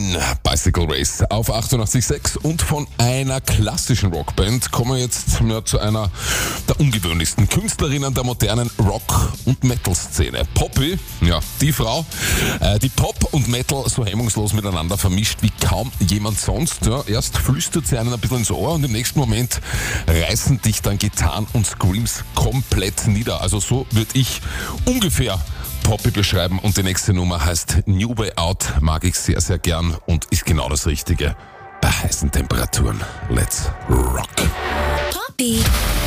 Queen, Bicycle Race auf 88.6 und von einer klassischen Rockband kommen wir jetzt zu einer der ungewöhnlichsten Künstlerinnen der modernen Rock- und Metal-Szene. Poppy, ja, die Frau, die Pop und Metal so hemmungslos miteinander vermischt wie kaum jemand sonst. Ja, erst flüstert sie einen ein bisschen ins Ohr und im nächsten Moment reißen dich dann Gitarren und Screams komplett nieder. Also so würde ich ungefähr Poppy beschreiben und die nächste Nummer heißt New Way Out, mag ich sehr, sehr gern und ist genau das Richtige bei heißen Temperaturen. Let's rock! Poppy.